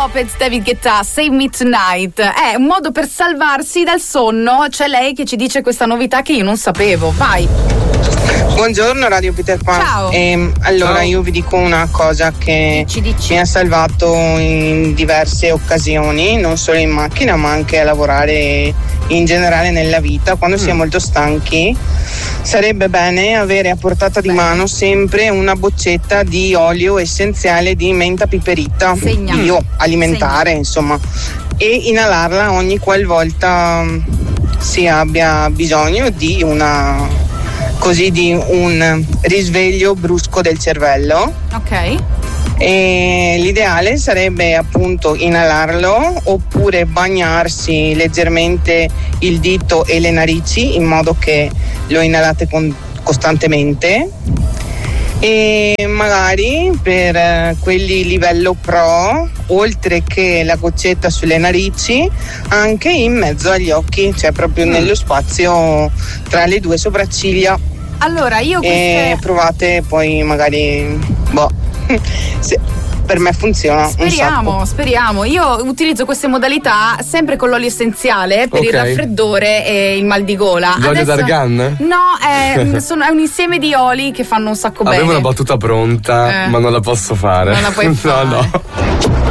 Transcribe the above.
Lopez, David Guetta, Save Me Tonight. È un modo per salvarsi dal sonno. C'è lei che ci dice questa novità che io non sapevo. Vai. Buongiorno Radio Peter Pan. Ciao. Allora Ciao. io vi dico una cosa che mi ha salvato in diverse occasioni, non solo in macchina ma anche a lavorare in generale nella vita. Quando si è molto stanchi sarebbe bene avere a portata di mano sempre una boccetta di olio essenziale di menta piperita, alimentare, insomma, e inalarla ogni qualvolta si abbia bisogno di un risveglio brusco del cervello. Ok. E l'ideale sarebbe appunto inalarlo oppure bagnarsi leggermente il dito e le narici in modo che lo inalate costantemente, e magari per quelli livello pro, oltre che la goccetta sulle narici, anche in mezzo agli occhi, cioè proprio nello spazio tra le due sopracciglia. Allora io e provate poi magari per me funziona. Speriamo. Io utilizzo queste modalità sempre con l'olio essenziale per il raffreddore e il mal di gola. L'olio d'argan? No, è un insieme di oli che fanno un sacco bene. Avevo una battuta pronta, ma non la posso fare. Non la puoi fare. No.